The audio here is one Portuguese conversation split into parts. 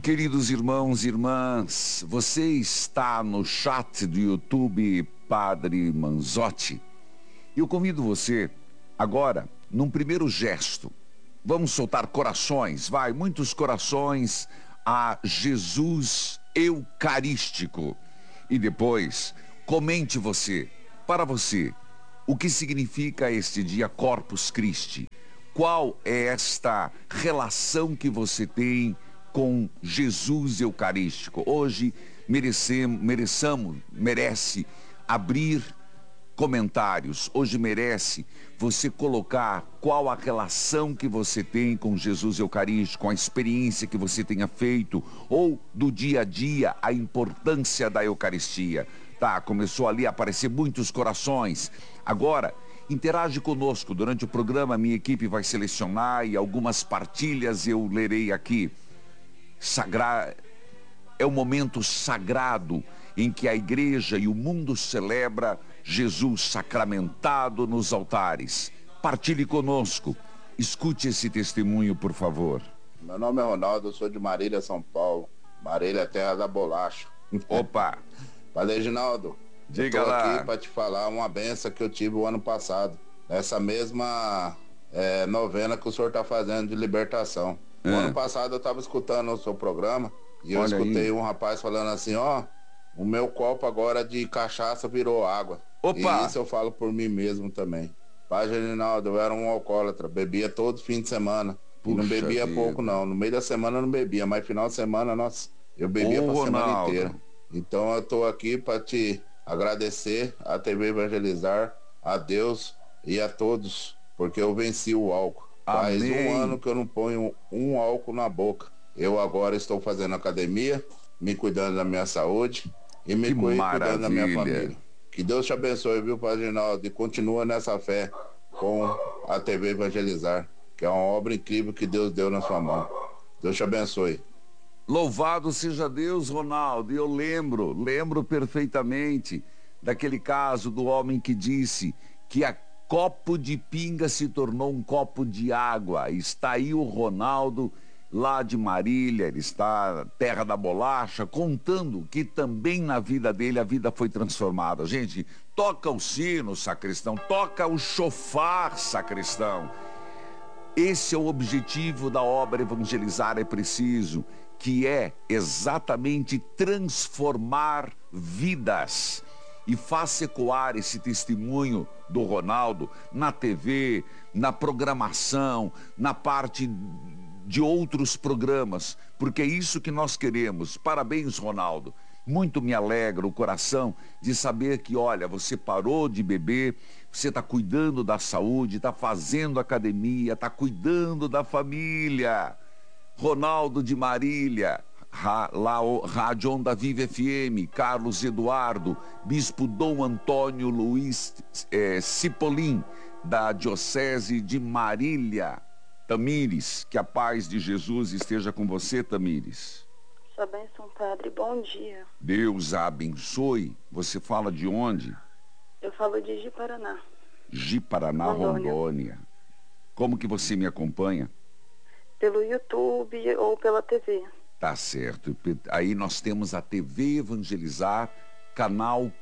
Queridos irmãos e irmãs, você está no chat do YouTube Padre Manzotti. Eu convido você agora, num primeiro gesto, vamos soltar corações, muitos corações a Jesus Eucarístico. E depois, comente para você, o que significa este dia Corpus Christi? Qual é esta relação que você tem com Jesus Eucarístico? Hoje merece abrir comentários. Hoje merece você colocar qual a relação que você tem com Jesus Eucarístico, com a experiência que você tenha feito, ou do dia a dia, a importância da Eucaristia. Tá, começou ali a aparecer muitos corações. Agora, interage conosco. Durante o programa, minha equipe vai selecionar e algumas partilhas eu lerei aqui. É um momento sagrado em que a igreja e o mundo celebra Jesus sacramentado nos altares. Partilhe conosco. Escute esse testemunho, por favor. Meu nome é Ronaldo, eu sou de Marília, São Paulo. Marília, terra da bolacha. Opa! Padre Reginaldo, diga eu tô lá. aqui para te falar uma benção que eu tive o ano passado. Nessa mesma novena que o senhor tá fazendo de libertação. O ano passado eu estava escutando o seu programa e eu escutei um rapaz falando assim, o meu copo agora de cachaça virou água. Opa! E isso eu falo por mim mesmo também. Padre Reginaldo, eu era um alcoólatra, bebia todo fim de semana. E não bebia pouco não, no meio da semana eu não bebia, mas final de semana, nossa, eu bebia pra semana inteira. Então eu tô aqui para te agradecer, a TV Evangelizar, a Deus e a todos, porque eu venci o álcool. Faz um ano que eu não ponho um álcool na boca. Eu agora estou fazendo academia, me cuidando da minha saúde e me cuidando da minha família. Que Deus te abençoe, viu, Padre Reginaldo? E continua nessa fé com a TV Evangelizar, que é uma obra incrível que Deus deu na sua mão. Deus te abençoe. Louvado seja Deus, Ronaldo. E eu lembro perfeitamente daquele caso do homem que disse que a copo de pinga se tornou um copo de água. Está aí o Ronaldo, lá de Marília, ele está terra da bolacha, contando que também na vida dele a vida foi transformada. Gente, toca o sino, sacristão, toca o chofar, sacristão. Esse é o objetivo da obra Evangelizar é Preciso, que é exatamente transformar vidas. E faça ecoar esse testemunho do Ronaldo na TV, na programação, na parte de outros programas, porque é isso que nós queremos. Parabéns, Ronaldo. Muito me alegra o coração de saber que, olha, você parou de beber, você está cuidando da saúde, está fazendo academia, está cuidando da família. Ronaldo de Marília, lá o Rádio Onda Viva FM, Carlos Eduardo, Bispo Dom Antônio Luiz Cipollin, da Diocese de Marília. Tamires, que a paz de Jesus esteja com você, Tamires. Sua bênção, Padre, bom dia. Deus a abençoe. Você fala de onde? Eu falo de Ji-Paraná. Ji-Paraná, Rondônia. Como que você me acompanha? Pelo YouTube ou pela TV. Tá certo. Aí nós temos a TV Evangelizar, canal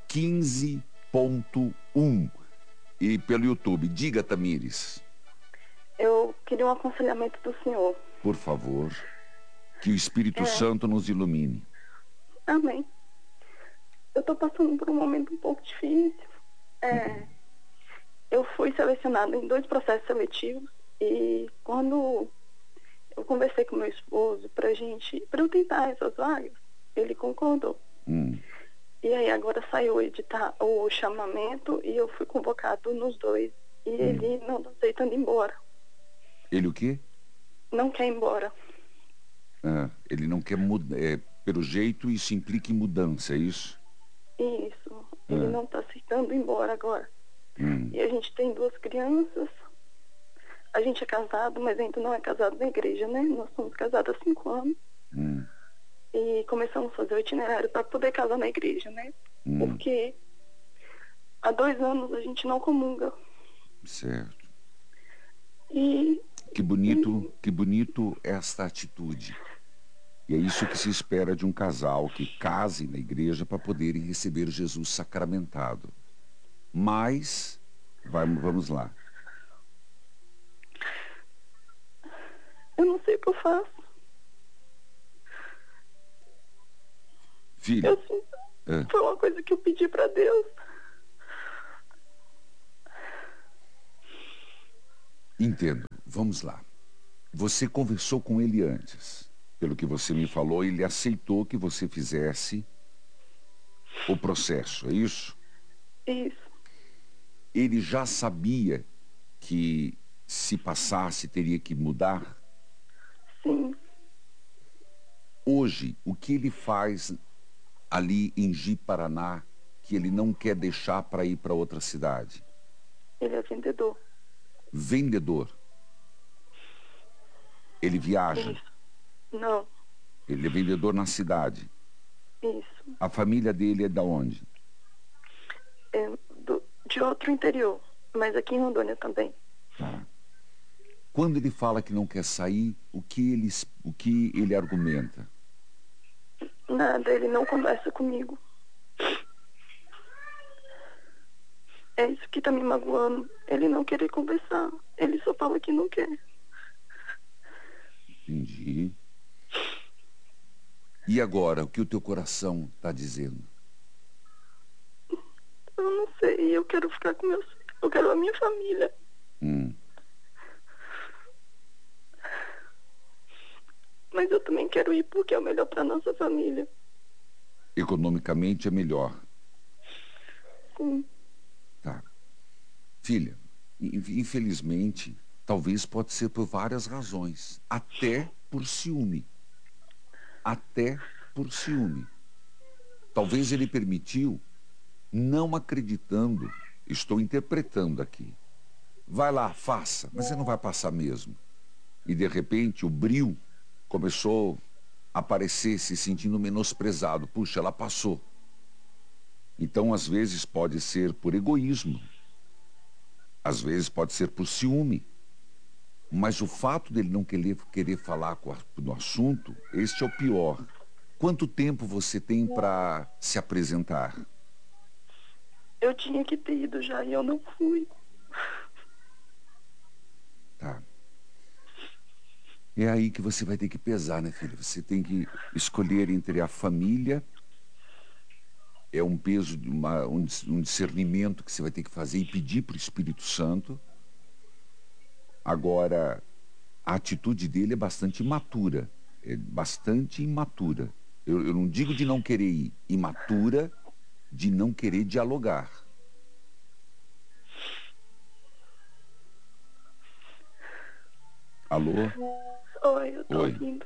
15.1. E pelo YouTube. Diga, Tamires. Eu queria um aconselhamento do senhor. Por favor. Que o Espírito Santo nos ilumine. Amém. Eu estou passando por um momento um pouco difícil. Eu fui selecionada em 2 processos seletivos e quando eu conversei com meu esposo para eu tentar essas vagas, ele concordou. E aí agora saiu o chamamento e eu fui convocado nos 2 e ele não está aceitando ir embora. Ele o quê? Não quer ir embora. Ele não quer mudar. Pelo jeito, isso implica em mudança, é isso? Isso. Ele não está aceitando ir embora agora. E a gente tem 2 crianças. A gente é casado, mas ainda não é casado na igreja, né? Nós somos casados há 5 anos. E começamos a fazer o itinerário para poder casar na igreja, né? Porque há 2 anos a gente não comunga. Certo. E que bonito esta atitude. E é isso que se espera de um casal que case na igreja para poderem receber Jesus sacramentado. Mas, vamos lá. Eu não sei o que eu faço. Filha. Foi uma coisa que eu pedi para Deus. Entendo. Vamos lá. Você conversou com ele antes. Pelo que você me falou, ele aceitou que você fizesse o processo, é isso? Isso. Ele já sabia que se passasse teria que mudar? Sim. Hoje, o que ele faz ali em Ji-Paraná que ele não quer deixar para ir para outra cidade? Ele é vendedor. Vendedor? Ele viaja? Isso. Não. Ele é vendedor na cidade? Isso. A família dele é da onde? De outro interior, mas aqui em Rondônia também. Tá. Quando ele fala que não quer sair, o que ele argumenta? Nada, ele não conversa comigo. É isso que tá me magoando. Ele não querer conversar. Ele só fala que não quer. Entendi. E agora, o que o teu coração está dizendo? Eu não sei, eu quero ficar com meus filhos. Eu quero a minha família. Mas eu também quero ir porque é o melhor para nossa família. Economicamente é melhor. Sim. Tá. Filha, infelizmente, talvez pode ser por várias razões. Até por ciúme. Até por ciúme. Talvez ele permitiu, não acreditando, estou interpretando aqui. Vai lá, faça, mas você não vai passar mesmo. E de repente o brio começou a aparecer, se sentindo menosprezado. Puxa, ela passou. Então, às vezes, pode ser por egoísmo. Às vezes, pode ser por ciúme. Mas o fato dele não querer falar do assunto, este é o pior. Quanto tempo você tem para se apresentar? Eu tinha que ter ido já e eu não fui. Tá. É aí que você vai ter que pesar, né, filha? Você tem que escolher entre a família, é um peso, um discernimento que você vai ter que fazer e pedir para o Espírito Santo. Agora, a atitude dele é bastante imatura. É bastante imatura. Eu não digo de não querer ir, imatura de não querer dialogar. Alô? Oi, eu tô ouvindo.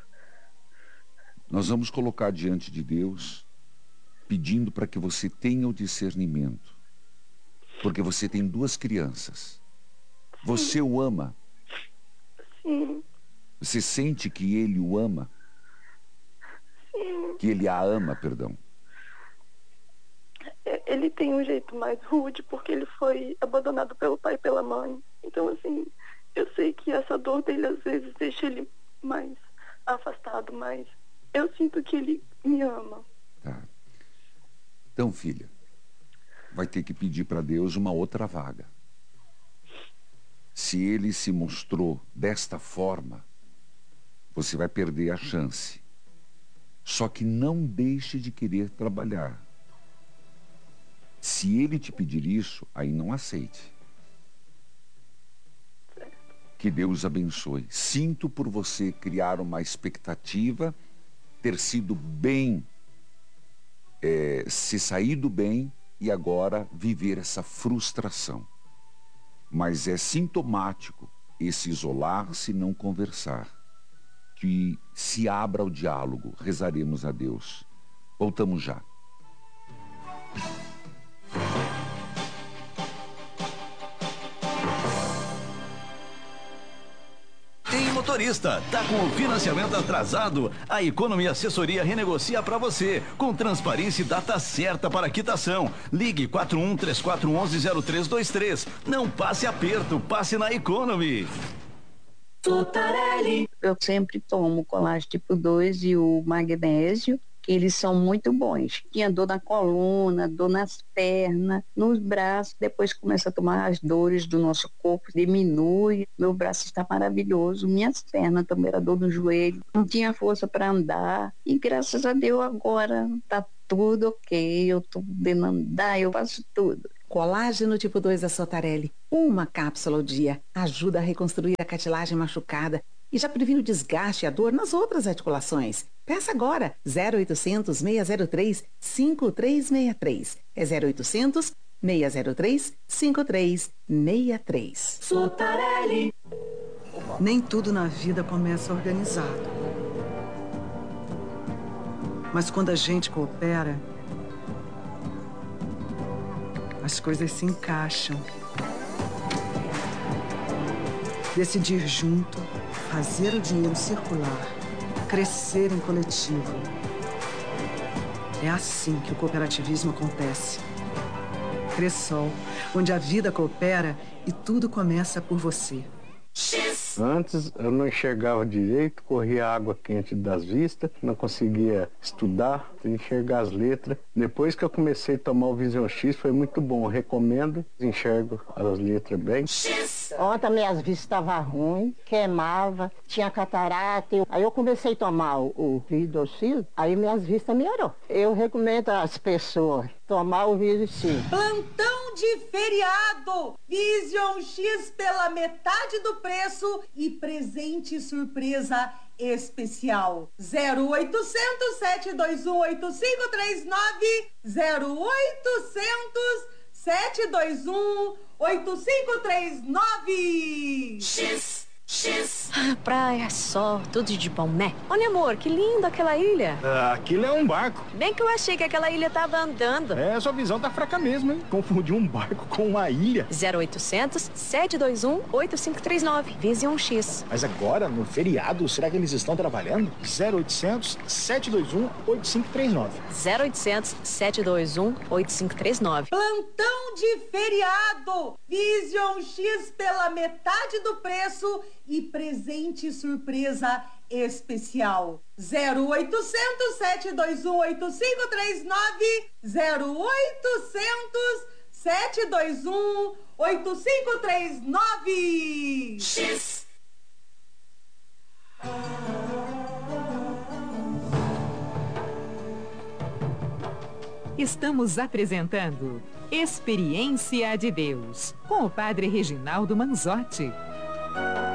Nós vamos colocar diante de Deus, pedindo para que você tenha o discernimento. Porque você tem 2 crianças. Você o ama? Sim. Você sente que ele o ama? Sim. Que ele a ama, perdão. Ele tem um jeito mais rude porque ele foi abandonado pelo pai e pela mãe. Então, assim, eu sei que essa dor dele às vezes deixa ele mais afastado, mas eu sinto que ele me ama. Tá. Então, filha, vai ter que pedir para Deus uma outra vaga. Se ele se mostrou desta forma, você vai perder a chance. Só que não deixe de querer trabalhar. Se ele te pedir isso, aí não aceite. Que Deus abençoe. Sinto por você criar uma expectativa, ter sido bem, se saído bem e agora viver essa frustração. Mas é sintomático esse isolar-se e não conversar. Que se abra o diálogo, rezaremos a Deus. Voltamos já. Motorista, tá com o financiamento atrasado? A Economy Assessoria renegocia para você, com transparência e data certa para quitação. Ligue 4134110323. Não passe aperto, passe na Economy. Sotarelli. Eu sempre tomo o colágeno tipo 2 e o magnésio. Eles são muito bons. Tinha dor na coluna, dor nas pernas, nos braços. Depois começa a tomar as dores do nosso corpo, diminui. Meu braço está maravilhoso. Minhas pernas também era dor no joelho. Não tinha força para andar. E graças a Deus agora está tudo ok. Eu estou podendo andar, eu faço tudo. Colágeno tipo 2 da Sotarelli. Uma cápsula ao dia ajuda a reconstruir a cartilagem machucada e já previne o desgaste e a dor nas outras articulações. Peça agora, 0800 603 5363. É 0800 603 5363. Sotarelli. Nem tudo na vida começa organizado. Mas quando a gente coopera, as coisas se encaixam. Decidir junto, fazer o dinheiro circular, crescer em coletivo. É assim que o cooperativismo acontece. Cressol, onde a vida coopera e tudo começa por você. Antes eu não enxergava direito, corria água quente das vistas, não conseguia estudar, enxergar as letras. Depois que eu comecei a tomar o Vision X foi muito bom, eu recomendo, enxergo as letras bem. Ontem minhas vistas estavam ruins, queimava, tinha catarata. Aí eu comecei a tomar o Vision X, aí minhas vistas melhorou. Eu recomendo às pessoas tomar o Vision X. Plantão de feriado! Vision X pela metade do preço e presente surpresa especial. 0800 721 8539 0800 721 8539. Praia, sol, tudo de bom, né? Olha, amor, que lindo aquela ilha. Aquilo é um barco. Bem que eu achei que aquela ilha tava andando. É, sua visão tá fraca mesmo, hein? Confundiu um barco com uma ilha. 0800 721 8539. Vision X. Mas agora, no feriado, será que eles estão trabalhando? 0800 721 8539. 0800 721 8539. Plantão de feriado! Vision X pela metade do preço e presente surpresa especial. 0800 721 8539 0800 721 8539. Estamos apresentando Experiência de Deus com o Padre Reginaldo Manzotti.